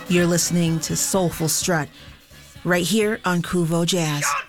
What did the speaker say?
You're listening to Soulful Strut right here on Kuvo Jazz.